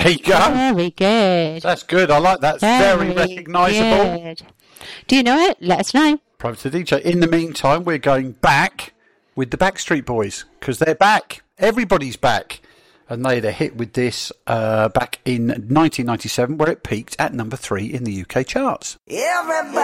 There you go. Very good. That's good. I like that. It's very recognisable. Good. Do you know it? Let us know. Private to DJ. In the meantime, we're going back with the Backstreet Boys because they're back. Everybody's back. And they had a hit with this back in 1997 where it peaked at number 3 in the UK charts. Everybody